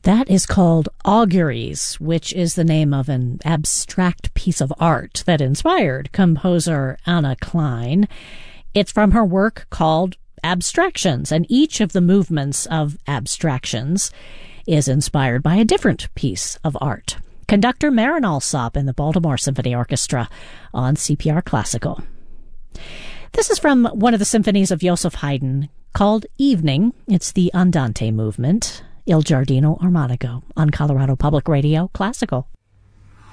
That is called Auguries, which is the name of an abstract piece of art that inspired composer Anna Klein. It's from her work called Abstractions, and each of the movements of Abstractions is inspired by a different piece of art. Conductor Marin Alsop in the Baltimore Symphony Orchestra on CPR Classical. This is from one of the symphonies of Joseph Haydn called Evening. It's the Andante movement. Il Giardino Armonico on Colorado Public Radio Classical.